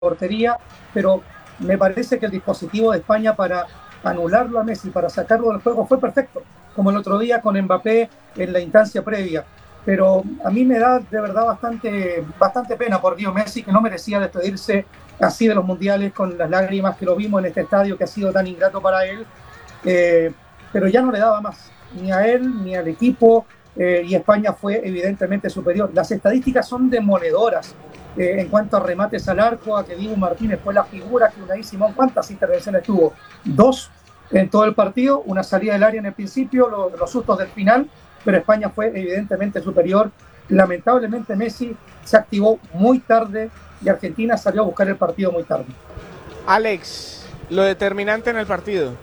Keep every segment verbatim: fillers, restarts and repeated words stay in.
portería, pero me parece que el dispositivo de España para anularlo a Messi, para sacarlo del juego, fue perfecto, como el otro día con Mbappé en la instancia previa. Pero a mí me da de verdad bastante, bastante pena por Leo Messi, que no merecía despedirse así de los mundiales, con las lágrimas que lo vimos en este estadio, que ha sido tan ingrato para él, eh, pero ya no le daba más, ni a él, ni al equipo, eh, y España fue evidentemente superior. Las estadísticas son demoledoras. Eh, en cuanto a remates al arco, a que Dibu Martínez fue la figura, que Unai Simón, ¿cuántas intervenciones tuvo? Dos en todo el partido, una salida del área en el principio, lo, los sustos del final, pero España fue evidentemente superior. Lamentablemente Messi se activó muy tarde y Argentina salió a buscar el partido muy tarde. Alex, lo determinante en el partido.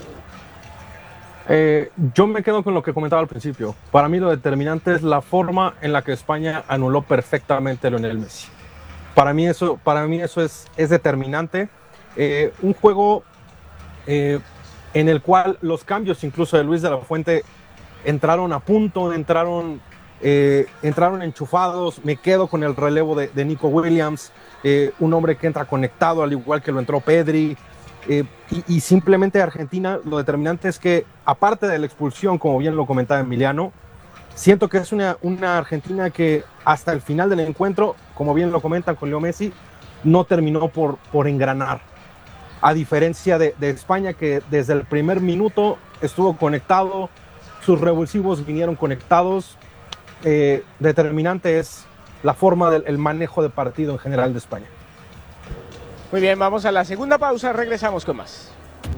Eh, yo me quedo con lo que comentaba al principio. Para mí lo determinante es la forma en la que España anuló perfectamente a Lionel Messi. Para mí eso, para mí eso es, es determinante. Eh, un juego eh, en el cual los cambios incluso de Luis de la Fuente entraron a punto, entraron, eh, entraron enchufados. Me quedo con el relevo de, de Nico Williams, eh, un hombre que entra conectado al igual que lo entró Pedri. Eh, y, y simplemente Argentina, lo determinante es que, aparte de la expulsión, como bien lo comentaba Emiliano, siento que es una, una Argentina que hasta el final del encuentro, como bien lo comentan con Leo Messi, no terminó por, por engranar. A diferencia de, de España, que desde el primer minuto estuvo conectado, sus revulsivos vinieron conectados. Eh, determinante es la forma del el manejo de partido en general de España. Muy bien, vamos a la segunda pausa, regresamos con más.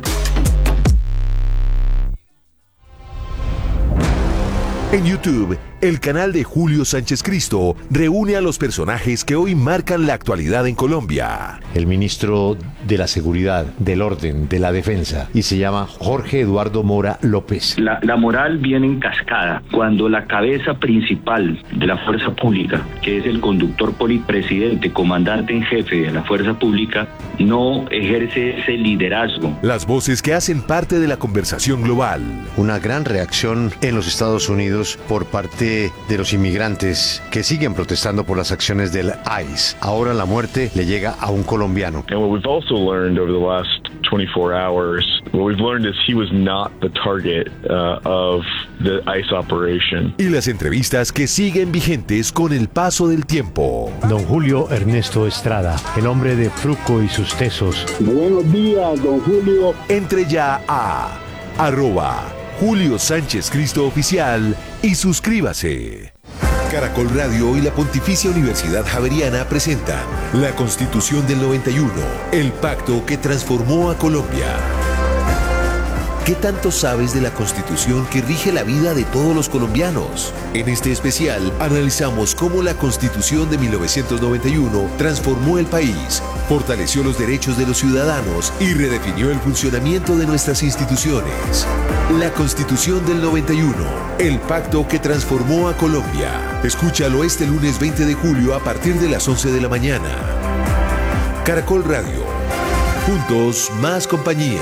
En YouTube, el canal de Julio Sánchez Cristo reúne a los personajes que hoy marcan la actualidad en Colombia. El ministro de la Seguridad, del Orden, de la Defensa, y se llama Jorge Eduardo Mora López. La, la moral viene en cascada cuando la cabeza principal de la fuerza pública, que es el conductor polipresidente, comandante en jefe de la fuerza pública, no ejerce ese liderazgo. Las voces que hacen parte de la conversación global. Una gran reacción en los Estados Unidos por parte de los inmigrantes que siguen protestando por las acciones del I C E. Ahora la muerte le llega a un colombiano. And what we've also learned over the last twenty-four hours, what we've learned is he was not the target uh, of the I C E operation. Y las entrevistas que siguen vigentes con el paso del tiempo. Don Julio Ernesto Estrada, el hombre de Fruco y sus tesos. Buenos días, don Julio. Entre ya a arroba Julio Sánchez Cristo Oficial y suscríbase. Caracol Radio y la Pontificia Universidad Javeriana presentan la Constitución del noventa y uno, el pacto que transformó a Colombia. ¿Qué tanto sabes de la Constitución que rige la vida de todos los colombianos? En este especial analizamos cómo la Constitución de mil novecientos noventa y uno transformó el país, fortaleció los derechos de los ciudadanos y redefinió el funcionamiento de nuestras instituciones. La Constitución del noventa y uno, el pacto que transformó a Colombia. Escúchalo este lunes veinte de julio a partir de las once de la mañana. Caracol Radio. Juntos, más compañía.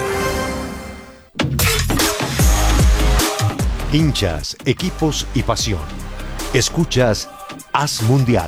Hinchas, equipos y pasión. Escuchas Haz Mundial.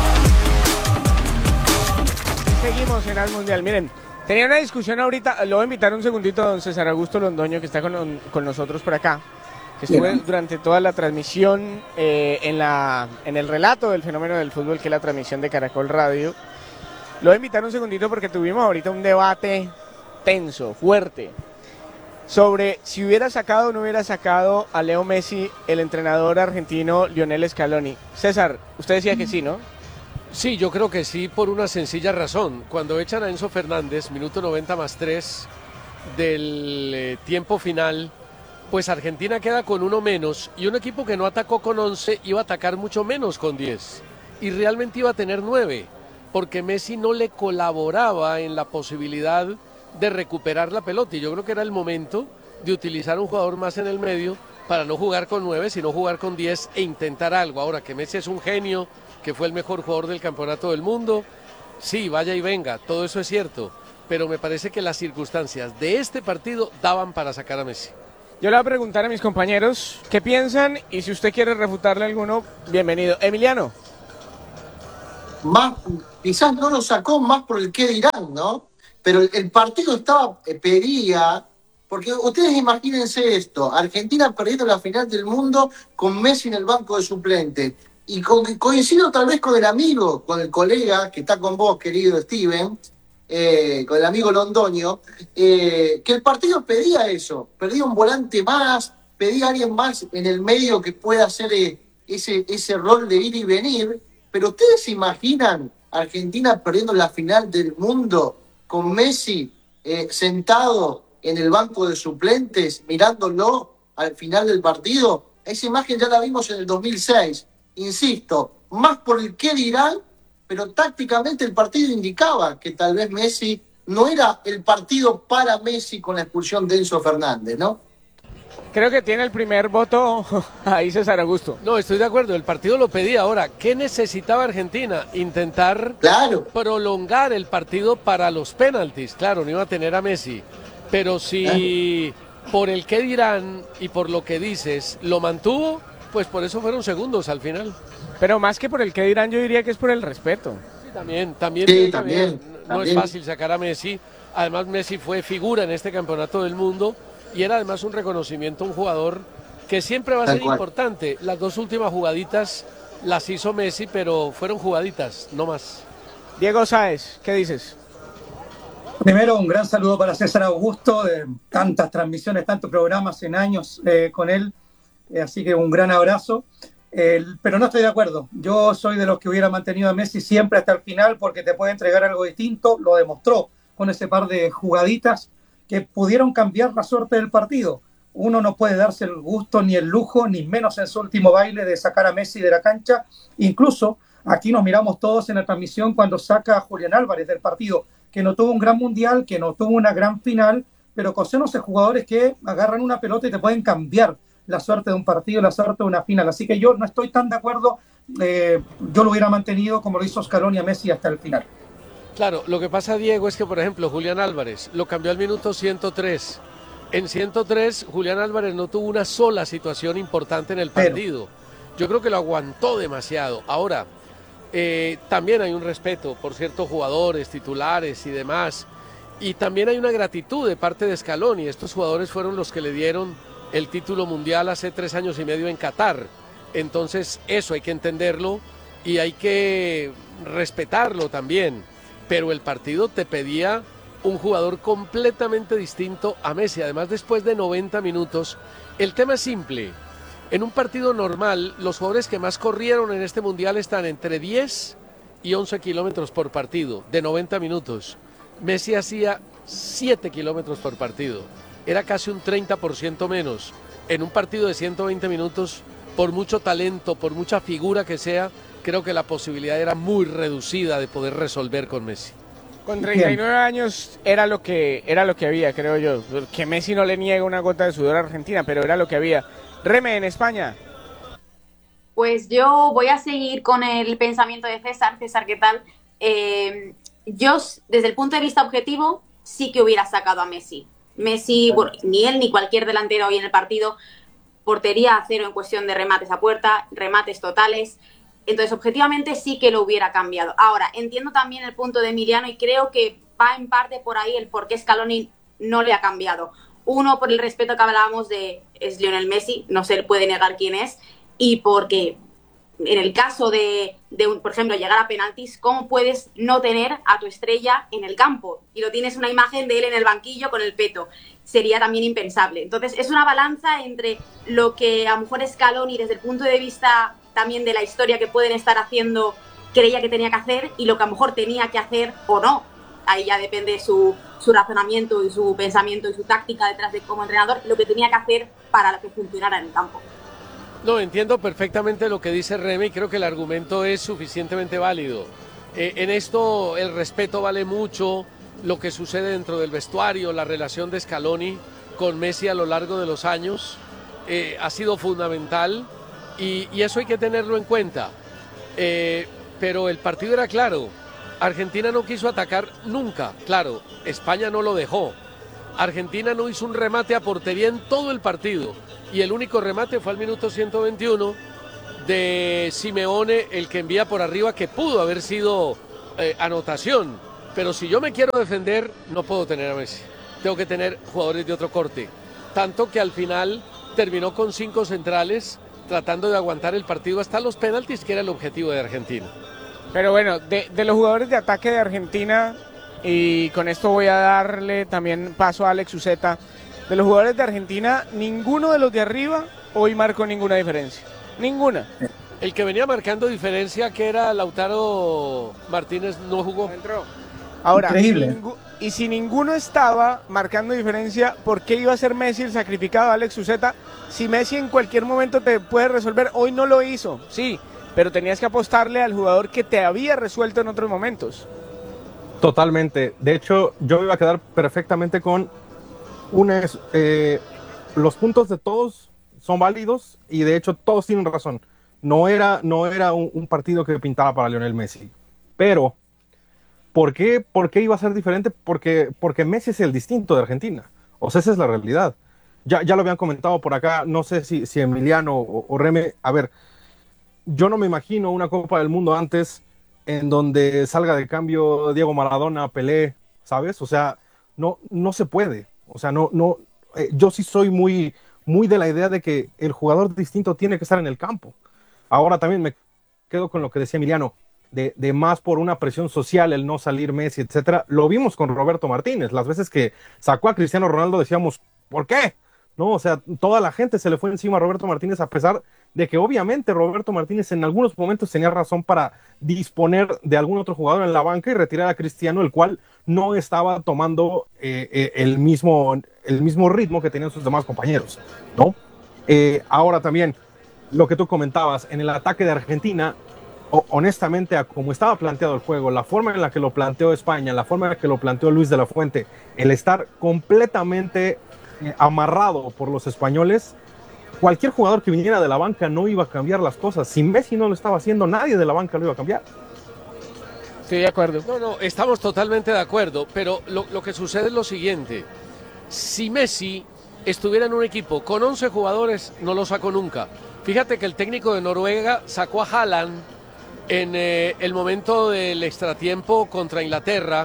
Seguimos en Haz Mundial. Miren, tenía una discusión ahorita. Lo voy a invitar un segundito a don César Augusto Londoño, que está con, con nosotros por acá. Que estuve durante toda la transmisión, eh, en, la, en el relato del fenómeno del fútbol, que es la transmisión de Caracol Radio. Lo voy a invitar un segundito porque tuvimos ahorita un debate tenso, fuerte, sobre si hubiera sacado o no hubiera sacado a Leo Messi el entrenador argentino Lionel Scaloni. César, usted decía que sí, ¿no? Sí, yo creo que sí, por una sencilla razón. Cuando echan a Enzo Fernández, minuto noventa más tres del eh, tiempo final, pues Argentina queda con uno menos, y un equipo que no atacó con once iba a atacar mucho menos con diez, y realmente iba a tener nueve, porque Messi no le colaboraba en la posibilidad de recuperar la pelota, y yo creo que era el momento de utilizar un jugador más en el medio para no jugar con nueve, sino jugar con diez e intentar algo. Ahora que Messi es un genio, que fue el mejor jugador del campeonato del mundo, sí, vaya y venga, todo eso es cierto, pero me parece que las circunstancias de este partido daban para sacar a Messi. Yo le voy a preguntar a mis compañeros qué piensan, y si usted quiere refutarle alguno, bienvenido. Emiliano. Más, quizás no lo sacó más por el qué dirán, ¿no? Pero el partido estaba, pedía, porque ustedes imagínense esto, Argentina perdiendo la final del mundo con Messi en el banco de suplente. Y con, coincido tal vez con el amigo, con el colega que está con vos, querido Steven, eh, con el amigo Londoño, eh, que el partido pedía eso, pedía un volante más, pedía a alguien más en el medio que pueda hacer eh, ese, ese rol de ir y venir. Pero ustedes se imaginan Argentina perdiendo la final del mundo con Messi eh, sentado en el banco de suplentes, mirándolo al final del partido. Esa imagen ya la vimos en el dos mil seis. Insisto, más por el qué dirán, pero tácticamente el partido indicaba que tal vez Messi no era el partido para Messi con la expulsión de Enzo Fernández, ¿no? Creo que tiene el primer voto ahí César Augusto. No, estoy de acuerdo, el partido lo pedía. Ahora, ¿qué necesitaba Argentina? Intentar claro. prolongar el partido para los penaltis. Claro, no iba a tener a Messi, pero si claro. por el qué dirán y por lo que dices lo mantuvo, pues por eso fueron segundos al final. Pero más que por el qué dirán, yo diría que es por el respeto. Sí, también, también, sí, también, también. No también. Es fácil sacar a Messi. Además, Messi fue figura en este campeonato del mundo. Y era además un reconocimiento a un jugador que siempre va a ser importante. Las dos últimas jugaditas las hizo Messi, pero fueron jugaditas, no más. Diego Sáez, ¿qué dices? Primero, un gran saludo para César Augusto, de tantas transmisiones, tantos programas en años eh, con él. Eh, así que un gran abrazo. Eh, pero no estoy de acuerdo. Yo soy de los que hubiera mantenido a Messi siempre hasta el final porque te puede entregar algo distinto. Lo demostró con ese par de jugaditas que pudieron cambiar la suerte del partido. Uno no puede darse el gusto ni el lujo, ni menos en su último baile, de sacar a Messi de la cancha. Incluso aquí nos miramos todos en la transmisión cuando saca a Julián Álvarez del partido, que no tuvo un gran mundial, que no tuvo una gran final, pero conocemos jugadores que agarran una pelota y te pueden cambiar la suerte de un partido, la suerte de una final. Así que yo no estoy tan de acuerdo. Eh, yo lo hubiera mantenido como lo hizo Scaloni a Messi hasta el final. Claro, lo que pasa, Diego, es que, por ejemplo, Julián Álvarez lo cambió al minuto ciento tres. En ciento tres, Julián Álvarez no tuvo una sola situación importante en el partido. Yo creo que lo aguantó demasiado. Ahora, eh, también hay un respeto por ciertos jugadores, titulares y demás. Y también hay una gratitud de parte de Scaloni. Estos jugadores fueron los que le dieron el título mundial hace tres años y medio en Qatar. Entonces, eso hay que entenderlo y hay que respetarlo también. Pero el partido te pedía un jugador completamente distinto a Messi. Además, después de noventa minutos, el tema es simple. En un partido normal, los jugadores que más corrieron en este Mundial están entre diez y once kilómetros por partido, de noventa minutos. Messi hacía siete kilómetros por partido. Era casi un treinta por ciento menos. En un partido de ciento veinte minutos, por mucho talento, por mucha figura que sea, creo que la posibilidad era muy reducida de poder resolver con Messi. Con treinta y nueve años era lo que era lo que había, creo yo. Que Messi no le niega una gota de sudor a Argentina, pero era lo que había. Reme, en España. Pues yo voy a seguir con el pensamiento de César. César, ¿qué tal? Eh, yo, desde el punto de vista objetivo, sí que hubiera sacado a Messi. Messi, bueno, ni él ni cualquier delantero hoy en el partido, portería a cero en cuestión de remates a puerta, remates totales. Entonces, objetivamente sí que lo hubiera cambiado. Ahora, entiendo también el punto de Emiliano y creo que va en parte por ahí el por qué Scaloni no le ha cambiado. Uno, por el respeto que hablábamos de es Lionel Messi, no se le puede negar quién es, y porque en el caso de, de un, por ejemplo, llegar a penaltis, ¿cómo puedes no tener a tu estrella en el campo? Y lo tienes una imagen de él en el banquillo con el peto. Sería también impensable. Entonces, es una balanza entre lo que a lo mejor Scaloni, desde el punto de vista también de la historia que pueden estar haciendo, creía que tenía que hacer, y lo que a lo mejor tenía que hacer o no. Ahí ya depende su, su razonamiento y su pensamiento y su táctica detrás de como entrenador, lo que tenía que hacer para que funcionara en el campo. No, entiendo perfectamente lo que dice Remy y creo que el argumento es suficientemente válido. Eh, en esto el respeto vale mucho, lo que sucede dentro del vestuario, la relación de Scaloni con Messi a lo largo de los años eh, ha sido fundamental. Y, y eso hay que tenerlo en cuenta. Eh, pero el partido era claro. Argentina no quiso atacar nunca. Claro, España no lo dejó. Argentina no hizo un remate a portería en todo el partido. Y el único remate fue al minuto ciento veintiuno de Simeone, el que envía por arriba, que pudo haber sido eh, anotación, pero si yo me quiero defender, no puedo tener a Messi. Tengo que tener jugadores de otro corte. Tanto que al final terminó con cinco centrales, tratando de aguantar el partido hasta los penaltis, que era el objetivo de Argentina. Pero bueno, de, de los jugadores de ataque de Argentina, y con esto voy a darle también paso a Alex Uceta, de los jugadores de Argentina, ninguno de los de arriba hoy marcó ninguna diferencia. Ninguna. El que venía marcando diferencia, que era Lautaro Martínez, no jugó. No entró. Ahora, Increíble. y si ninguno estaba marcando diferencia, ¿por qué iba a ser Messi el sacrificado, Alex Uceta? Si Messi en cualquier momento te puede resolver, hoy no lo hizo, sí, pero tenías que apostarle al jugador que te había resuelto en otros momentos. Totalmente. De hecho, yo me iba a quedar perfectamente con una, eh, los puntos de todos son válidos y de hecho todos tienen razón. No era, no era un, un partido que pintaba para Lionel Messi, pero ¿por qué, ¿por qué iba a ser diferente? Porque, porque Messi es el distinto de Argentina. O sea, esa es la realidad. Ya, ya lo habían comentado por acá, no sé si, si Emiliano o, o Reme. A ver, yo no me imagino una Copa del Mundo antes en donde salga de cambio Diego Maradona, Pelé, ¿sabes? O sea, no, no se puede. O sea, no, no, eh, yo sí soy muy, muy de la idea de que el jugador distinto tiene que estar en el campo. Ahora también me quedo con lo que decía Emiliano, de, de más por una presión social, el no salir Messi, etcétera. Lo vimos con Roberto Martínez. Las veces que sacó a Cristiano Ronaldo decíamos, ¿por qué? No, o sea, toda la gente se le fue encima a Roberto Martínez, a pesar de que obviamente Roberto Martínez en algunos momentos tenía razón para disponer de algún otro jugador en la banca y retirar a Cristiano, el cual no estaba tomando eh, eh, el, mismo, el mismo ritmo que tenían sus demás compañeros, ¿no? Eh, ahora también, lo que tú comentabas, en el ataque de Argentina, o, honestamente, a como estaba planteado el juego, la forma en la que lo planteó España, la forma en la que lo planteó Luis de la Fuente, el estar completamente eh, amarrado por los españoles, cualquier jugador que viniera de la banca no iba a cambiar las cosas. Si Messi no lo estaba haciendo, nadie de la banca lo iba a cambiar. Estoy de acuerdo. No, no, estamos totalmente de acuerdo, pero lo, lo que sucede es lo siguiente. Si Messi estuviera en un equipo con once jugadores, no lo sacó nunca. Fíjate que el técnico de Noruega sacó a Haaland en eh, el momento del extratiempo contra Inglaterra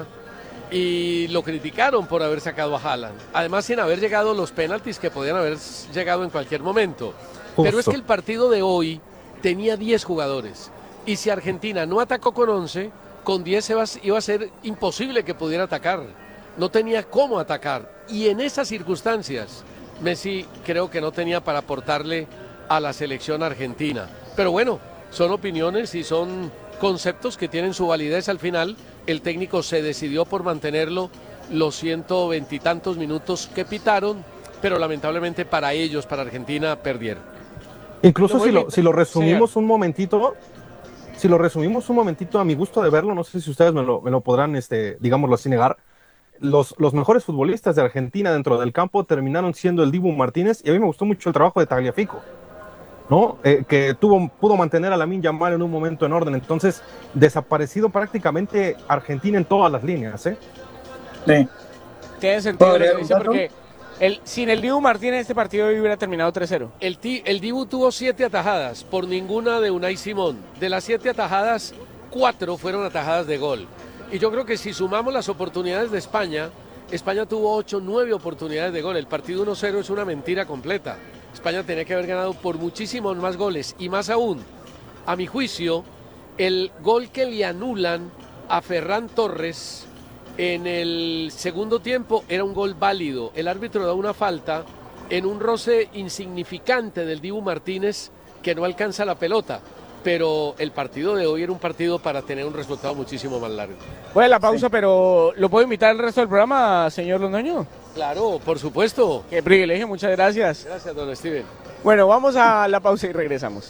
y lo criticaron por haber sacado a Haaland. Además, sin haber llegado los penaltis que podían haber llegado en cualquier momento. Justo. Pero es que el partido de hoy tenía diez jugadores. Y si Argentina no atacó con once, con diez iba a ser imposible que pudiera atacar. No tenía cómo atacar. Y en esas circunstancias, Messi creo que no tenía para aportarle a la selección argentina. Pero bueno, son opiniones y son conceptos que tienen su validez al final. El técnico se decidió por mantenerlo los ciento veintitantos minutos que pitaron, pero lamentablemente para ellos, para Argentina, perdieron. Incluso si lo, si lo resumimos sí. un momentito, si lo resumimos un momentito a mi gusto de verlo, no sé si ustedes me lo, me lo podrán, este, digámoslo así, negar. Los, los mejores futbolistas de Argentina dentro del campo terminaron siendo el Dibu Martínez, y a mí me gustó mucho el trabajo de Tagliafico, ¿no? Eh, que tuvo, pudo mantener a Lamine Yamal en un momento en orden. Entonces, desaparecido prácticamente Argentina en todas las líneas, ¿eh? Sí. Tiene sentido lo que dice, porque el, sin el Dibu Martínez este partido hubiera terminado tres cero. El, el Dibu tuvo siete atajadas, por ninguna de Unai Simón. De las siete atajadas, cuatro fueron atajadas de gol. Y yo creo que si sumamos las oportunidades de España, España tuvo ocho, nueve oportunidades de gol. El partido uno cero es una mentira completa. España tenía que haber ganado por muchísimos más goles. Y más aún, a mi juicio, el gol que le anulan a Ferran Torres en el segundo tiempo era un gol válido. El árbitro da una falta en un roce insignificante del Dibu Martínez que no alcanza la pelota. Pero el partido de hoy era un partido para tener un resultado muchísimo más largo. Voy a la pausa, sí. Pero ¿lo puedo invitar al resto del programa, señor Londoño? Claro, por supuesto. Qué privilegio, muchas gracias. Gracias, don Steven. Bueno, vamos a la pausa y regresamos.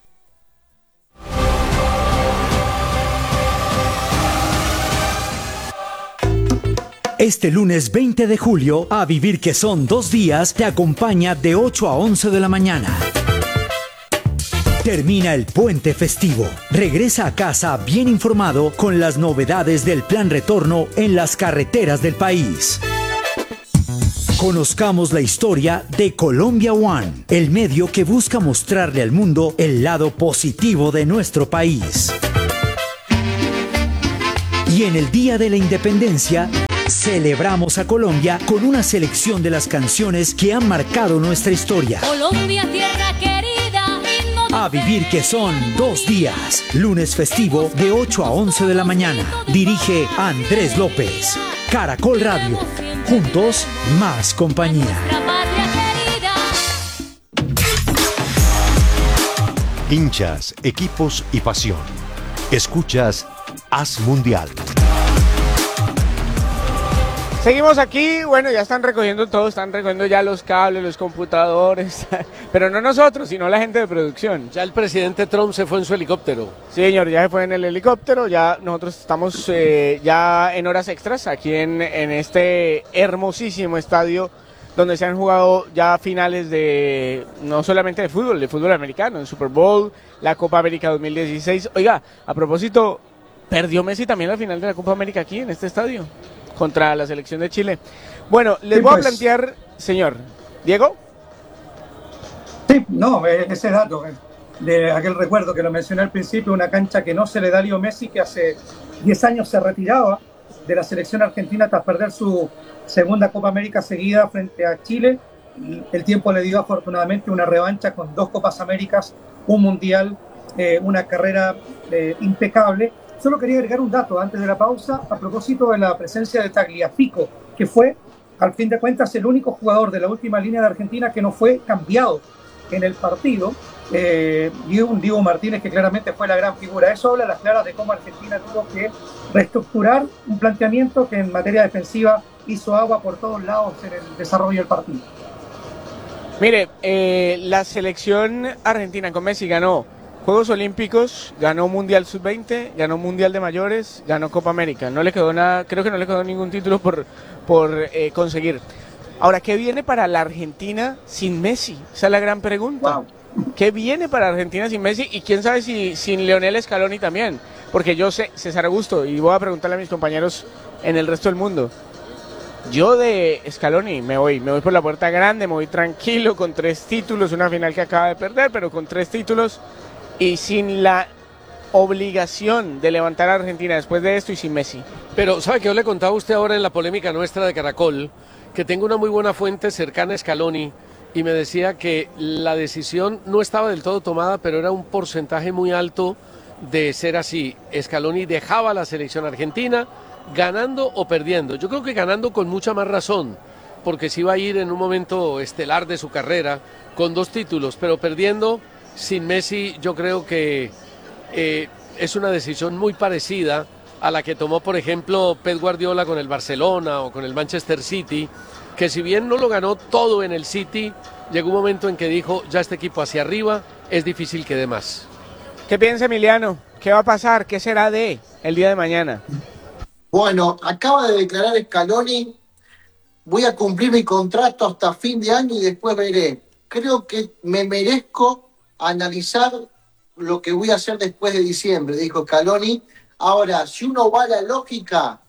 Este lunes veinte de julio, A Vivir que son dos días, te acompaña de ocho a once de la mañana. Termina el puente festivo. Regresa a casa bien informado con las novedades del plan retorno en las carreteras del país. Conozcamos la historia de Colombia One, el medio que busca mostrarle al mundo el lado positivo de nuestro país. Y en el Día de la Independencia, celebramos a Colombia con una selección de las canciones que han marcado nuestra historia. Colombia, tierra querida. A vivir que son dos días. Lunes festivo de ocho a once de la mañana. Dirige Andrés López. Caracol Radio. Juntos, más compañía. Hinchas, equipos y pasión. Escuchas Haz Mundial. Seguimos aquí, bueno, ya están recogiendo todo, están recogiendo ya los cables, los computadores, pero no nosotros, sino la gente de producción. Ya el presidente Trump se fue en su helicóptero. Sí, señor, ya se fue en el helicóptero, ya nosotros estamos eh, ya en horas extras aquí en, en este hermosísimo estadio donde se han jugado ya finales de, no solamente de fútbol, de fútbol americano, el Super Bowl, la Copa América dos mil dieciséis. Oiga, a propósito, perdió Messi también la final de la Copa América aquí en este estadio contra la selección de Chile. Bueno, les sí, voy pues, a plantear, señor, ¿Diego? Sí, no, ese dato, de aquel recuerdo que lo mencioné al principio, una cancha que no se le da a Leo Messi, que hace diez años se retiraba de la selección argentina tras perder su segunda Copa América seguida frente a Chile. El tiempo le dio afortunadamente una revancha con dos Copas Américas, un Mundial, eh, una carrera eh, impecable. Solo quería agregar un dato antes de la pausa a propósito de la presencia de Tagliafico, que fue, al fin de cuentas, el único jugador de la última línea de Argentina que no fue cambiado en el partido. Eh, y un Diego Martínez que claramente fue la gran figura. Eso habla a las claras de cómo Argentina tuvo que reestructurar un planteamiento que en materia defensiva hizo agua por todos lados en el desarrollo del partido. Mire, eh, la selección argentina con Messi ganó Juegos Olímpicos, ganó Mundial sub veinte, ganó Mundial de Mayores, ganó Copa América. No le quedó nada, creo que no le quedó ningún título por, por eh, conseguir. Ahora, ¿qué viene para la Argentina sin Messi? Esa es la gran pregunta. Wow. ¿Qué viene para Argentina sin Messi? Y quién sabe si sin Lionel Scaloni también. Porque yo sé, César Augusto, y voy a preguntarle a mis compañeros en el resto del mundo. Yo de Scaloni me voy, me voy por la puerta grande, me voy tranquilo, con tres títulos, una final que acaba de perder, pero con tres títulos y sin la obligación de levantar a Argentina después de esto y sin Messi. Pero, ¿sabe que yo le contaba a usted ahora en la polémica nuestra de Caracol que tengo una muy buena fuente cercana a Scaloni y me decía que la decisión no estaba del todo tomada, pero era un porcentaje muy alto de ser así? Scaloni dejaba la selección argentina ganando o perdiendo. Yo creo que ganando con mucha más razón, porque se iba a ir en un momento estelar de su carrera con dos títulos, pero perdiendo sin Messi yo creo que eh, es una decisión muy parecida a la que tomó, por ejemplo, Pep Guardiola con el Barcelona o con el Manchester City, que si bien no lo ganó todo en el City, llegó un momento en que dijo, ya este equipo hacia arriba es difícil que dé más. ¿Qué piensa Emiliano? ¿Qué va a pasar? ¿Qué será de el día de mañana? Bueno, acaba de declarar Scaloni, voy a cumplir mi contrato hasta fin de año y después veré. Creo que me merezco analizar lo que voy a hacer después de diciembre, dijo Scaloni. Ahora, si uno va a la lógica,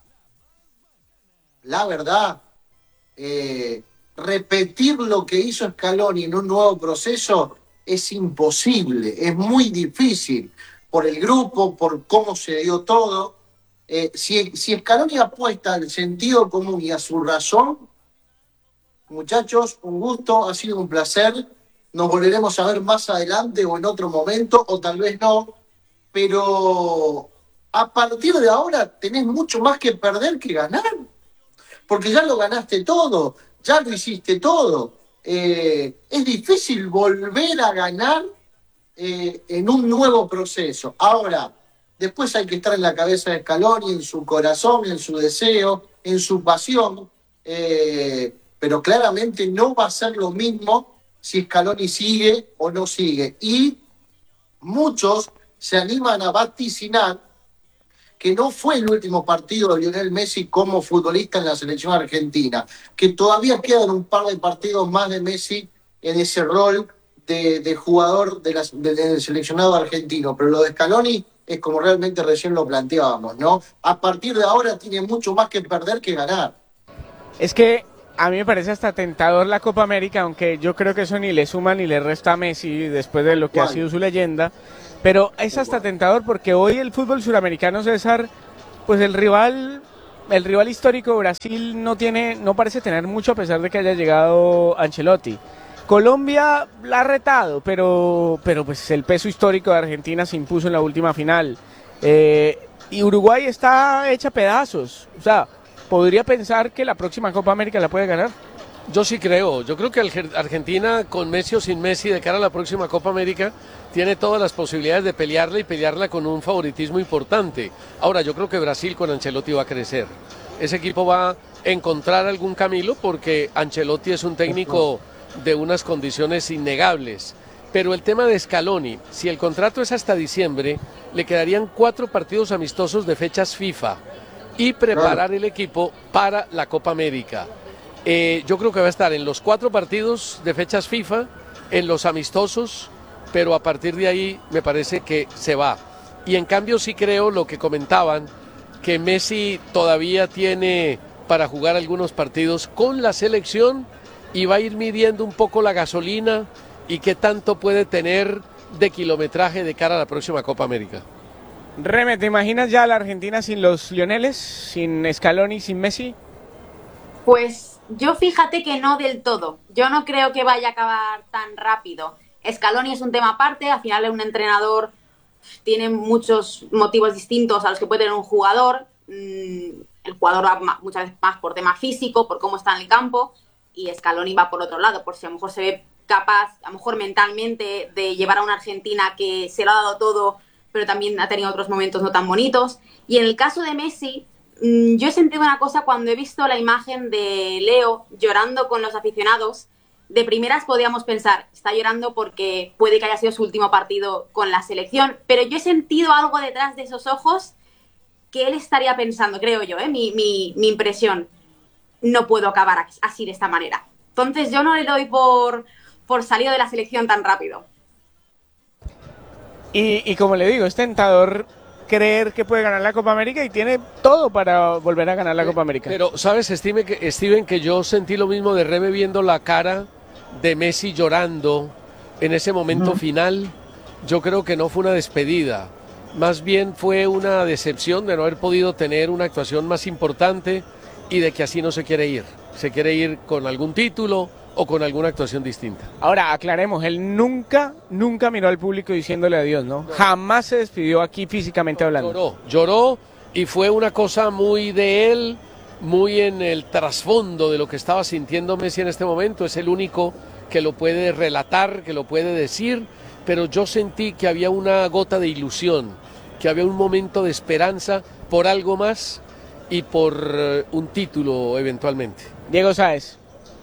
la verdad, eh, repetir lo que hizo Scaloni en un nuevo proceso es imposible, es muy difícil, por el grupo, por cómo se dio todo. Eh, si, si Scaloni apuesta al sentido común y a su razón, muchachos, un gusto, ha sido un placer. Nos volveremos a ver más adelante o en otro momento, o tal vez no, pero a partir de ahora tenés mucho más que perder que ganar, porque ya lo ganaste todo, ya lo hiciste todo. Eh, es difícil volver a ganar eh, en un nuevo proceso. Ahora, después hay que estar en la cabeza de Scaloni, en su corazón, en su deseo, en su pasión, eh, pero claramente no va a ser lo mismo si Scaloni sigue o no sigue. Y muchos se animan a vaticinar que no fue el último partido de Lionel Messi como futbolista en la selección argentina, que todavía quedan un par de partidos más de Messi en ese rol de, de jugador de la, de, del seleccionado argentino. Pero lo de Scaloni es como realmente recién lo planteábamos, ¿no? A partir de ahora tiene mucho más que perder que ganar. Es que a mí me parece hasta tentador la Copa América, aunque yo creo que eso ni le suma ni le resta a Messi después de lo que ¿Cuál? ha sido su leyenda. Pero es hasta tentador porque hoy el fútbol suramericano, César, pues el rival, el rival histórico Brasil no tiene, no parece tener mucho a pesar de que haya llegado Ancelotti. Colombia la ha retado, pero, pero pues el peso histórico de Argentina se impuso en la última final. Eh, y Uruguay está hecha pedazos. O sea, ¿podría pensar que la próxima Copa América la puede ganar? Yo sí creo. Yo creo que Argentina, con Messi o sin Messi, de cara a la próxima Copa América, tiene todas las posibilidades de pelearla y pelearla con un favoritismo importante. Ahora, yo creo que Brasil con Ancelotti va a crecer. Ese equipo va a encontrar algún camino porque Ancelotti es un técnico de unas condiciones innegables. Pero el tema de Scaloni, si el contrato es hasta diciembre, le quedarían cuatro partidos amistosos de fechas FIFA y preparar el equipo para la Copa América. Eh, yo creo que va a estar en los cuatro partidos de fechas FIFA, en los amistosos, pero a partir de ahí me parece que se va. Y en cambio sí creo lo que comentaban, que Messi todavía tiene para jugar algunos partidos con la selección y va a ir midiendo un poco la gasolina y qué tanto puede tener de kilometraje de cara a la próxima Copa América. Reme, ¿te imaginas ya la Argentina sin los Lioneles, sin Scaloni, sin Messi? Pues yo fíjate que no del todo. Yo no creo que vaya a acabar tan rápido. Scaloni es un tema aparte, al final es un entrenador, tiene muchos motivos distintos a los que puede tener un jugador. El jugador va muchas veces más por tema físico, por cómo está en el campo, y Scaloni va por otro lado, por si a lo mejor se ve capaz, a lo mejor mentalmente, de llevar a una Argentina que se lo ha dado todo, pero también ha tenido otros momentos no tan bonitos. Y en el caso de Messi, yo he sentido una cosa cuando he visto la imagen de Leo llorando con los aficionados. De primeras podíamos pensar, está llorando porque puede que haya sido su último partido con la selección, pero yo he sentido algo detrás de esos ojos que él estaría pensando, creo yo, ¿eh? mi, mi, mi impresión, no puedo acabar así de esta manera. Entonces yo no le doy por, por salido de la selección tan rápido. Y, y como le digo, es tentador creer que puede ganar la Copa América y tiene todo para volver a ganar la Copa América. Pero, ¿sabes, Steven, que, Steven, que yo sentí lo mismo de Reme viendo la cara de Messi llorando en ese momento uh-huh. final? Yo creo que no fue una despedida, más bien fue una decepción de no haber podido tener una actuación más importante y de que así no se quiere ir. Se quiere ir con algún título o con alguna actuación distinta. Ahora, aclaremos, él nunca, nunca miró al público diciéndole adiós, ¿no? no. Jamás se despidió aquí físicamente hablando. Lloró, lloró y fue una cosa muy de él, muy en el trasfondo de lo que estaba sintiendo Messi en este momento. Es el único que lo puede relatar, que lo puede decir, pero yo sentí que había una gota de ilusión, que había un momento de esperanza por algo más y por uh, un título eventualmente. Diego Sáez.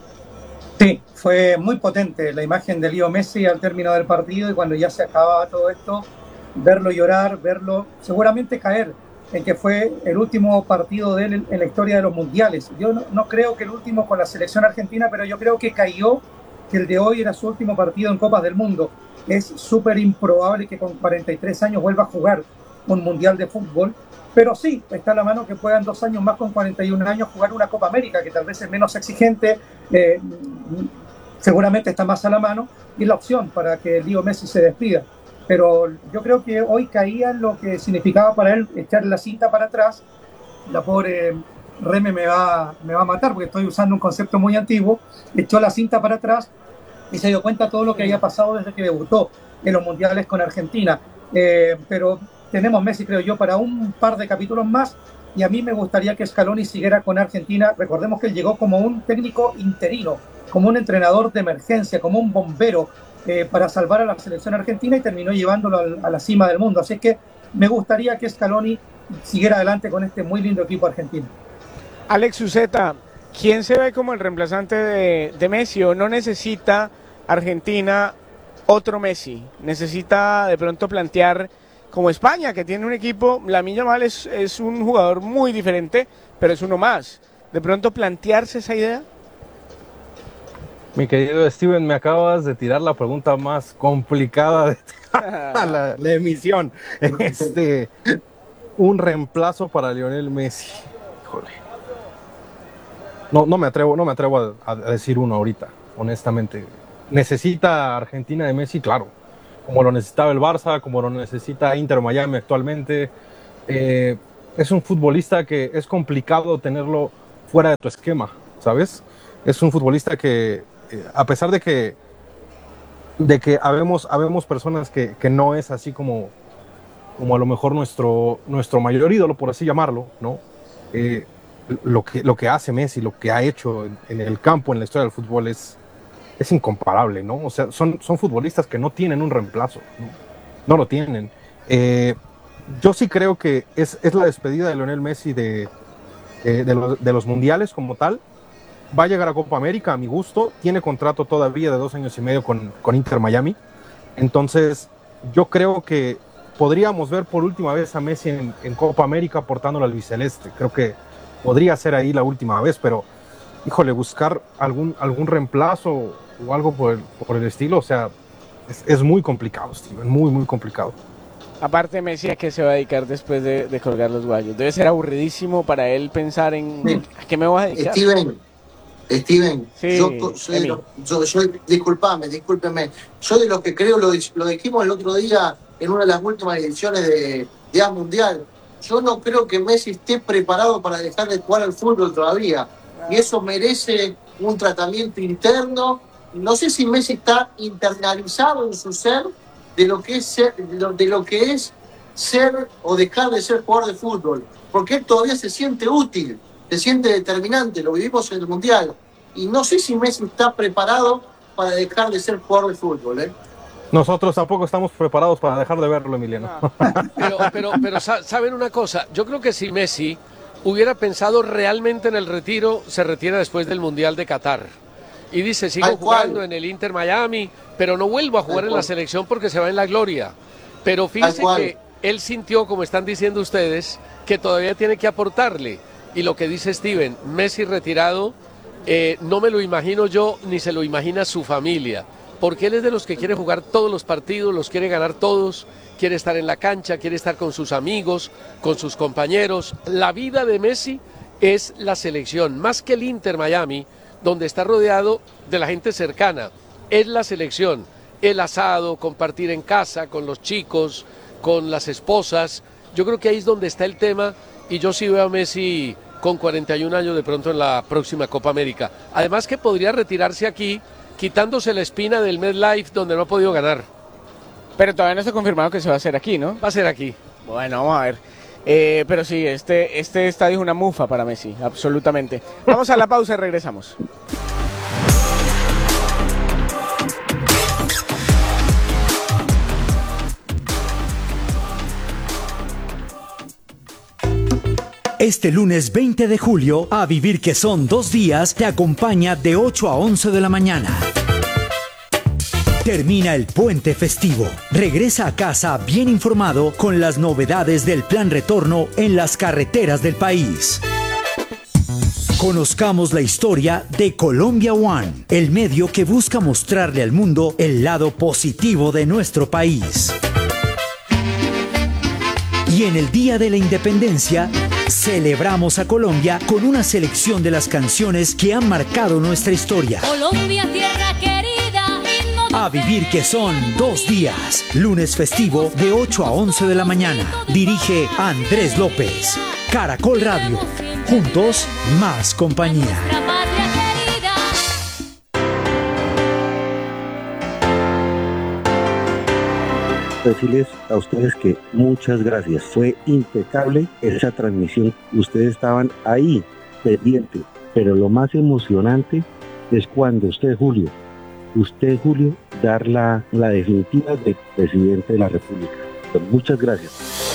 Sí, fue muy potente la imagen de Leo Messi al término del partido y cuando ya se acababa todo esto, verlo llorar, verlo seguramente caer en que fue el último partido de él en, en la historia de los mundiales. Yo no, no creo que el último con la selección argentina, pero yo creo que cayó que el de hoy era su último partido en Copas del Mundo. Es súper improbable que con cuarenta y tres años vuelva a jugar un mundial de fútbol, pero sí, está a la mano que puedan dos años más con cuarenta y un años jugar una Copa América, que tal vez es menos exigente, eh, seguramente está más a la mano, y la opción para que Leo Messi se despida. Pero yo creo que hoy caía en lo que significaba para él echar la cinta para atrás. La pobre Reme me va, me va a matar porque estoy usando un concepto muy antiguo. Echó la cinta para atrás y se dio cuenta de todo lo que había pasado desde que debutó en los mundiales con Argentina. Eh, pero tenemos Messi, creo yo, para un par de capítulos más, y a mí me gustaría que Scaloni siguiera con Argentina. Recordemos que él llegó como un técnico interino, como un entrenador de emergencia, como un bombero eh, para salvar a la selección argentina, y terminó llevándolo a, a la cima del mundo. Así es que me gustaría que Scaloni siguiera adelante con este muy lindo equipo argentino. Alex Uceta, ¿quién se ve como el reemplazante de, de Messi? ¿O no necesita Argentina otro Messi? ¿Necesita de pronto plantear como España, que tiene un equipo? Lamine Yamal es, es un jugador muy diferente, pero es uno más. ¿De pronto plantearse esa idea? Mi querido Steven, me acabas de tirar la pregunta más complicada de la, la emisión. Este, un reemplazo para Lionel Messi. Híjole. No, no me atrevo, no me atrevo a, a decir uno ahorita, honestamente. ¿Necesita Argentina de Messi? Claro. Como lo necesitaba el Barça, como lo necesita Inter Miami actualmente. Eh, es un futbolista que es complicado tenerlo fuera de tu esquema, ¿sabes? Es un futbolista que, eh, a pesar de que, de que habemos, habemos personas que, que no es así como, como a lo mejor nuestro, nuestro mayor ídolo, por así llamarlo, ¿no? Eh, lo, que, lo que hace Messi, lo que ha hecho en, en el campo, en la historia del fútbol es, es incomparable, ¿no? O sea, son, son futbolistas que no tienen un reemplazo, ¿no? No lo tienen. Eh, yo sí creo que es, es la despedida de Lionel Messi de, eh, de, los, de los mundiales como tal. Va a llegar a Copa América, a mi gusto. Tiene contrato todavía de dos años y medio con, con Inter Miami. Entonces, yo creo que podríamos ver por última vez a Messi en, en Copa América portando la albiceleste. Creo que podría ser ahí la última vez, pero, híjole, buscar algún, algún reemplazo o algo por el, por el estilo, o sea, es, es muy complicado, Steven, muy, muy complicado. Aparte, Messi, ¿a qué se va a dedicar después de, de colgar los guayos? Debe ser aburridísimo para él pensar en sí. ¿A qué me voy a dedicar? Steven, Steven, sí, yo, soy de lo, yo, yo, disculpame, discúlpeme, yo de lo que creo, lo, lo dijimos el otro día en una de las últimas ediciones de, de A Mundial, yo no creo que Messi esté preparado para dejar de jugar al fútbol todavía, y eso merece un tratamiento interno. No sé si Messi está internalizado en su ser de lo que es ser, de lo, de lo que es ser o dejar de ser jugador de fútbol, porque él todavía se siente útil, se siente determinante, lo vivimos en el Mundial, y no sé si Messi está preparado para dejar de ser jugador de fútbol, ¿eh? Nosotros tampoco estamos preparados para dejar de verlo, Emiliano. Pero, pero, pero saben una cosa, yo creo que si Messi hubiera pensado realmente en el retiro, se retira después del Mundial de Qatar. Y dice, sigo Al jugando cual. en el Inter Miami, pero no vuelvo a jugar Al en cual. la selección porque se va en la gloria. Pero fíjense que él sintió, como están diciendo ustedes, que todavía tiene que aportarle. Y lo que dice Steven, Messi retirado, eh, no me lo imagino yo, ni se lo imagina su familia. Porque él es de los que quiere jugar todos los partidos, los quiere ganar todos, quiere estar en la cancha, quiere estar con sus amigos, con sus compañeros. La vida de Messi es la selección, más que el Inter Miami, donde está rodeado de la gente cercana. Es la selección, el asado, compartir en casa con los chicos, con las esposas. Yo creo que ahí es donde está el tema, y yo sí veo a Messi con cuarenta y un años de pronto en la próxima Copa América. Además que podría retirarse aquí, quitándose la espina del MetLife, donde no ha podido ganar. Pero todavía no está confirmado que se va a hacer aquí, ¿no? Va a ser aquí. Bueno, vamos a ver. Eh, pero sí, este, este estadio es una mufa para Messi, absolutamente. Vamos a la pausa y regresamos. Este lunes veinte de julio, A Vivir que son dos días, te acompaña de ocho a once de la mañana. Termina el puente festivo. Regresa a casa bien informado con las novedades del plan retorno en las carreteras del país. Conozcamos la historia de Colombia One, el medio que busca mostrarle al mundo el lado positivo de nuestro país. Y en el Día de la Independencia, celebramos a Colombia con una selección de las canciones que han marcado nuestra historia. Colombia, tierra querida. A Vivir que son dos días. Lunes festivo de ocho a once de la mañana. Dirige Andrés López. Caracol Radio. Juntos, más compañía. Decirles a ustedes que muchas gracias. Fue impecable esa transmisión. Ustedes estaban ahí, pendientes. Pero lo más emocionante es cuando usted, Julio, usted, Julio, dar la, la definitiva de presidente de la República. Pues muchas gracias.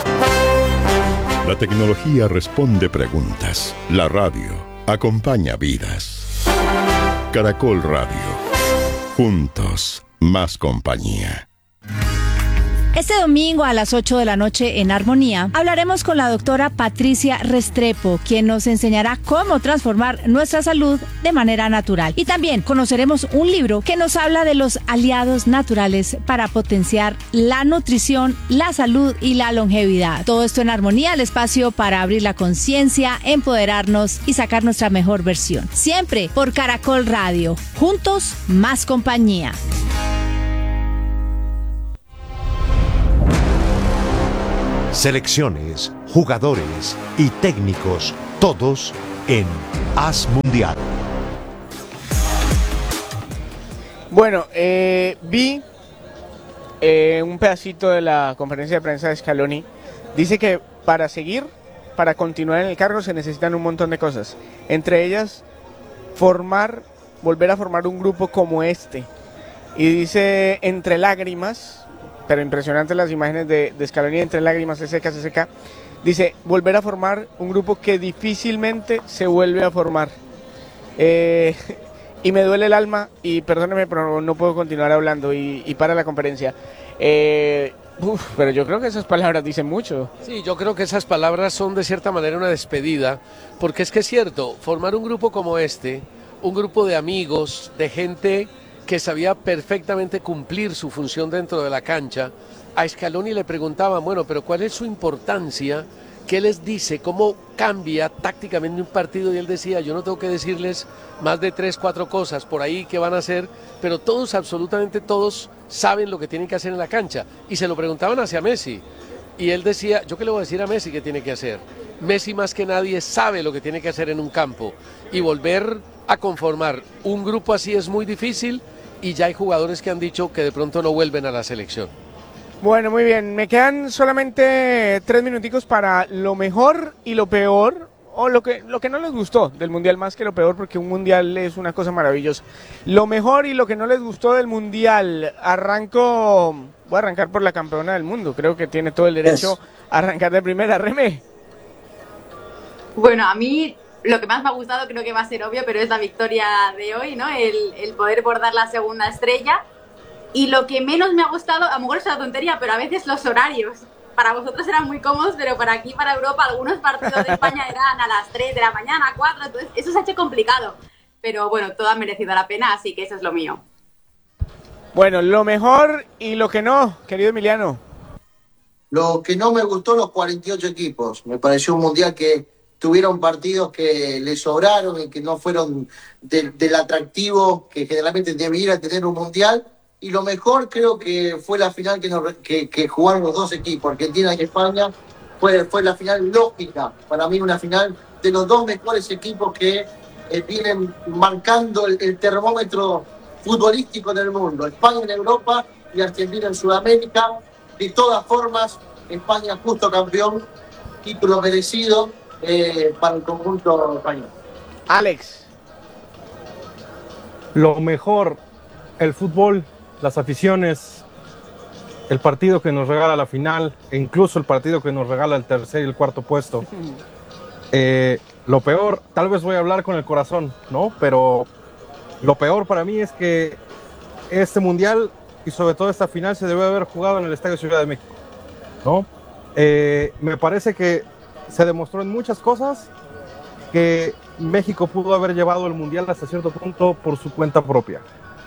La tecnología responde preguntas. La radio acompaña vidas. Caracol Radio. Juntos, más compañía. Este domingo a las ocho de la noche en Armonía hablaremos con la doctora Patricia Restrepo, quien nos enseñará cómo transformar nuestra salud de manera natural. Y también conoceremos un libro que nos habla de los aliados naturales para potenciar la nutrición, la salud y la longevidad. Todo esto en Armonía, el espacio para abrir la conciencia, empoderarnos y sacar nuestra mejor versión. Siempre por Caracol Radio. Juntos, más compañía. Selecciones, jugadores y técnicos, todos en Haz Mundial. Bueno, eh, vi eh, un pedacito de la conferencia de prensa de Scaloni. Dice que para seguir, para continuar en el cargo se necesitan un montón de cosas. Entre ellas, formar, volver a formar un grupo como este. Y dice, entre lágrimas, pero impresionantes las imágenes de, de Scaloni, entre lágrimas, se seca, se seca. Dice, volver a formar un grupo que difícilmente se vuelve a formar. Eh... Y me duele el alma, y perdóneme, pero no puedo continuar hablando, y, y para la conferencia. Eh, uf, pero yo creo que esas palabras dicen mucho. Sí, yo creo que esas palabras son de cierta manera una despedida, porque es que es cierto, formar un grupo como este, un grupo de amigos, de gente que sabía perfectamente cumplir su función dentro de la cancha, a Scaloni le preguntaban, bueno, pero ¿cuál es su importancia? ¿Qué les dice? ¿Cómo cambia tácticamente un partido? Y él decía, yo no tengo que decirles más de tres, cuatro cosas por ahí que van a hacer, pero todos, absolutamente todos, saben lo que tienen que hacer en la cancha. Y se lo preguntaban hacia Messi. Y él decía, ¿yo qué le voy a decir a Messi que tiene que hacer? Messi más que nadie sabe lo que tiene que hacer en un campo. Y volver a conformar un grupo así es muy difícil, y ya hay jugadores que han dicho que de pronto no vuelven a la selección. Bueno, muy bien, me quedan solamente tres minuticos para lo mejor y lo peor, o lo que, lo que no les gustó del Mundial, más que lo peor, porque un Mundial es una cosa maravillosa. Lo mejor y lo que no les gustó del Mundial, arranco, voy a arrancar por la campeona del mundo, creo que tiene todo el derecho a arrancar de primera. Remé. Bueno, a mí lo que más me ha gustado creo que va a ser obvio, pero es la victoria de hoy, ¿no? El, el poder bordar la segunda estrella. Y lo que menos me ha gustado, a lo mejor es una tontería, pero a veces los horarios. Para vosotros eran muy cómodos, pero para aquí, para Europa, algunos partidos de España eran a las tres de la mañana, cuatro, entonces eso se ha hecho complicado. Pero bueno, todo ha merecido la pena, así que eso es lo mío. Bueno, lo mejor y lo que no, querido Emiliano. Lo que no me gustó, los cuarenta y ocho equipos. Me pareció un mundial que tuvieron partidos que les sobraron y que no fueron de, del atractivo que generalmente debiera tener un mundial. Y lo mejor creo que fue la final que, nos, que, que jugaron los dos equipos, Argentina y España. Fue, fue la final lógica, para mí una final de los dos mejores equipos que eh, vienen marcando el, el termómetro futbolístico del mundo. España en Europa y Argentina en Sudamérica. De todas formas, España justo campeón, título merecido eh, para el conjunto español. Alex. Lo mejor, el fútbol, las aficiones, el partido que nos regala la final, e incluso el partido que nos regala el tercer y el cuarto puesto. Eh, lo peor, tal vez voy a hablar con el corazón, ¿no? Pero lo peor para mí es que este mundial y sobre todo esta final se debe haber jugado en el Estadio Ciudad de México, ¿no? Eh, me parece que se demostró en muchas cosas que México pudo haber llevado el mundial hasta cierto punto por su cuenta propia.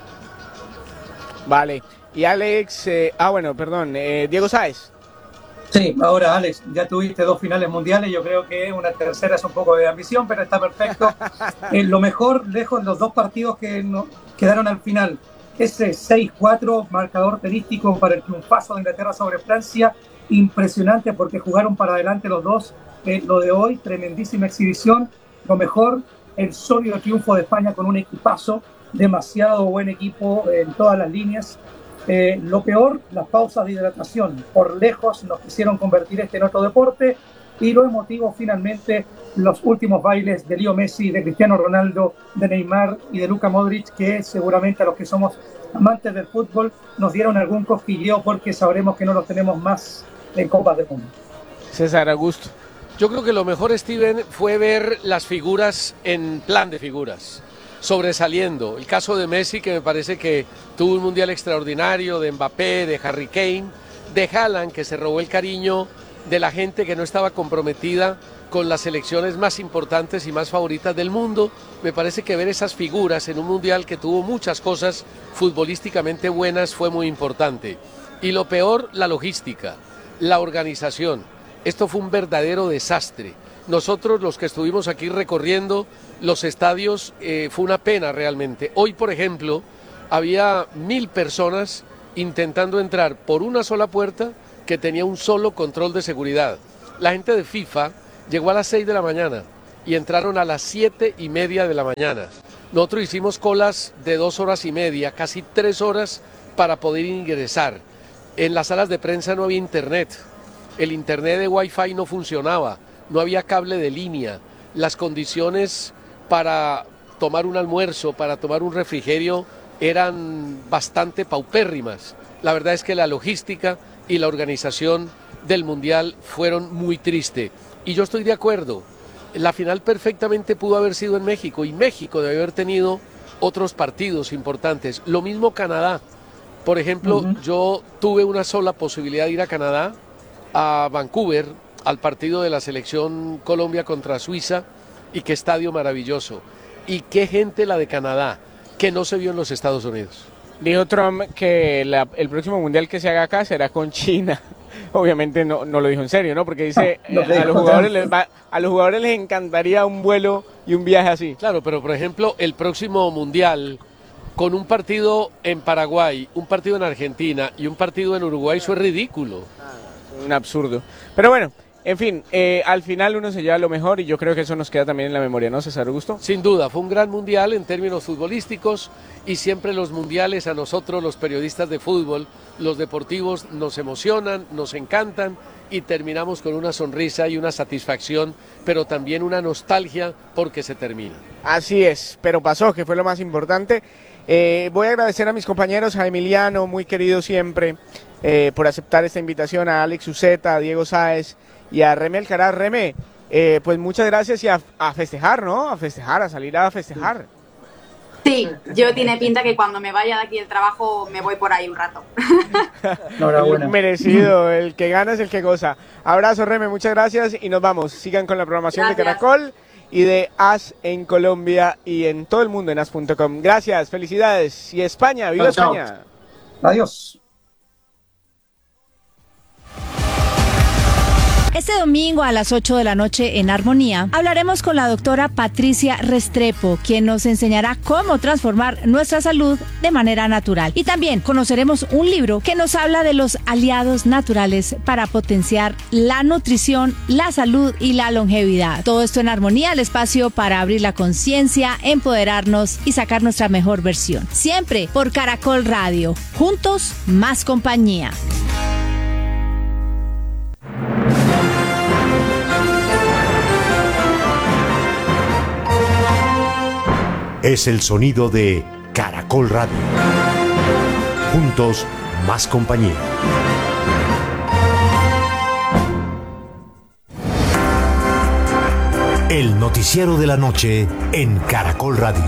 Vale, y Alex, eh, ah bueno, perdón, eh, Diego Sáez. Sí, ahora Alex, ya tuviste dos finales mundiales, yo creo que una tercera es un poco de ambición, pero está perfecto. Eh, lo mejor, lejos los dos partidos que no, quedaron al final, ese seis cuatro marcador terístico para el triunfazo de Inglaterra sobre Francia, impresionante porque jugaron para adelante los dos. Eh, lo de hoy, tremendísima exhibición. Lo mejor, el sólido triunfo de España con un equipazo, demasiado buen equipo en todas las líneas. Eh, lo peor, las pausas de hidratación. Por lejos nos quisieron convertir este en otro deporte. Y lo emotivo, finalmente, los últimos bailes de Leo Messi, de Cristiano Ronaldo, de Neymar y de Luka Modric, que seguramente a los que somos amantes del fútbol nos dieron algún cosquilleo porque sabremos que no los tenemos más en Copas del Mundo. César Augusto. Yo creo que lo mejor, Steven, fue ver las figuras en plan de figuras, sobresaliendo. El caso de Messi, que me parece que tuvo un mundial extraordinario, de Mbappé, de Harry Kane, de Haaland, que se robó el cariño de la gente que no estaba comprometida con las selecciones más importantes y más favoritas del mundo. Me parece que ver esas figuras en un mundial que tuvo muchas cosas futbolísticamente buenas fue muy importante. Y lo peor, la logística, la organización. Esto fue un verdadero desastre. Nosotros, los que estuvimos aquí recorriendo los estadios, eh, fue una pena realmente. Hoy, por ejemplo, había mil personas intentando entrar por una sola puerta que tenía un solo control de seguridad. La gente de FIFA llegó a las seis de la mañana y entraron a las siete y media de la mañana. Nosotros hicimos colas de dos horas y media, casi tres horas para poder ingresar. En las salas de prensa no había internet, el internet de Wi-Fi no funcionaba, no había cable de línea, las condiciones para tomar un almuerzo, para tomar un refrigerio eran bastante paupérrimas. La verdad es que la logística y la organización del Mundial fueron muy tristes. Y yo estoy de acuerdo, la final perfectamente pudo haber sido en México y México debe haber tenido otros partidos importantes. Lo mismo Canadá. Por ejemplo, uh-huh. yo tuve una sola posibilidad de ir a Canadá, a Vancouver, al partido de la selección Colombia contra Suiza, y qué estadio maravilloso. Y qué gente la de Canadá, que no se vio en los Estados Unidos. Dijo Trump que la, el próximo mundial que se haga acá será con China. Obviamente no, no lo dijo en serio, ¿no? Porque dice, no, no, eh, a, los jugadores les va, a los jugadores les encantaría un vuelo y un viaje así. Claro, pero por ejemplo, el próximo mundial, con un partido en Paraguay, un partido en Argentina y un partido en Uruguay, eso es ridículo. Un absurdo. Pero bueno, en fin, eh, al final uno se lleva lo mejor y yo creo que eso nos queda también en la memoria, ¿no, César Augusto? Sin duda, fue un gran mundial en términos futbolísticos y siempre los mundiales a nosotros, los periodistas de fútbol, los deportivos, nos emocionan, nos encantan y terminamos con una sonrisa y una satisfacción, pero también una nostalgia porque se termina. Así es, pero pasó, que fue lo más importante. Eh, voy a agradecer a mis compañeros, a Emiliano, muy querido siempre, eh, por aceptar esta invitación, a Alex Uceta, a Diego Sáez y a Reme Alcaraz. Reme, eh, pues muchas gracias y a, a festejar, ¿no? A festejar, a salir a festejar. Sí, yo tiene pinta que cuando me vaya de aquí del trabajo me voy por ahí un rato. Enhorabuena. Merecido, el que gana es el que goza. Abrazo, Reme, muchas gracias y nos vamos. Sigan con la programación gracias. de Caracol y de As en Colombia y en todo el mundo en as punto com. Gracias, felicidades y España, ¡viva chao, España! Chao. Adiós. Este domingo a las ocho de la noche en Armonía hablaremos con la doctora Patricia Restrepo, quien nos enseñará cómo transformar nuestra salud de manera natural. Y también conoceremos un libro que nos habla de los aliados naturales para potenciar la nutrición, la salud y la longevidad. Todo esto en Armonía, el espacio para abrir la conciencia, empoderarnos y sacar nuestra mejor versión. Siempre por Caracol Radio. Juntos, más compañía. Es el sonido de Caracol Radio. Juntos, más compañía. El noticiero de la noche en Caracol Radio.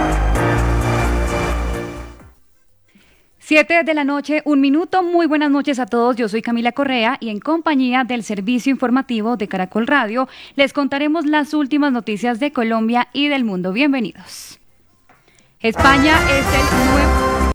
Siete de la noche, un minuto. Muy buenas noches a todos. Yo soy Camila Correa y en compañía del servicio informativo de Caracol Radio les contaremos las últimas noticias de Colombia y del mundo. Bienvenidos. España es el nuevo...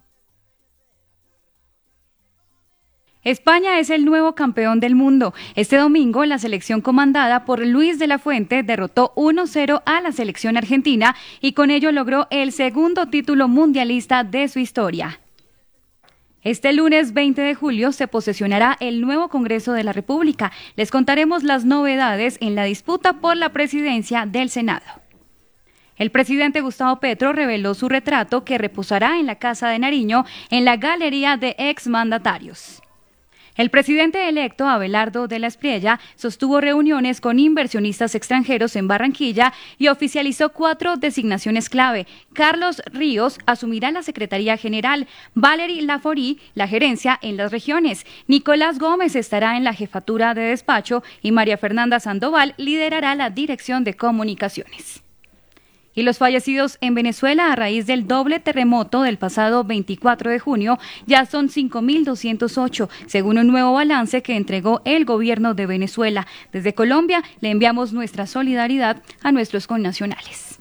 España es el nuevo campeón del mundo. Este domingo, la selección comandada por Luis de la Fuente derrotó uno cero a la selección argentina y con ello logró el segundo título mundialista de su historia. Este lunes veinte de julio se posesionará el nuevo Congreso de la República. Les contaremos las novedades en la disputa por la presidencia del Senado. El presidente Gustavo Petro reveló su retrato que reposará en la Casa de Nariño en la Galería de Exmandatarios. El presidente electo, Abelardo de la Espriella, sostuvo reuniones con inversionistas extranjeros en Barranquilla y oficializó cuatro designaciones clave. Carlos Ríos asumirá la Secretaría General, Valery Laforí la gerencia en las regiones, Nicolás Gómez estará en la jefatura de despacho y María Fernanda Sandoval liderará la dirección de comunicaciones. Y los fallecidos en Venezuela a raíz del doble terremoto del pasado veinticuatro de junio ya son cinco mil doscientos ocho, según un nuevo balance que entregó el gobierno de Venezuela. Desde Colombia le enviamos nuestra solidaridad a nuestros connacionales.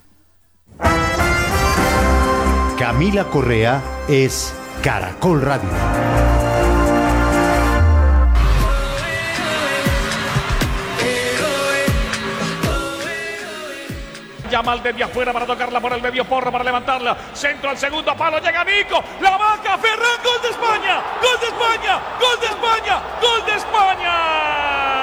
Camila Correa es Caracol Radio. Yamal desde afuera para tocarla por el medio, Porro para levantarla. Centro al segundo palo, llega Nico. La vaca, Ferran, gol de España. Gol de España. Gol de España. Gol de España.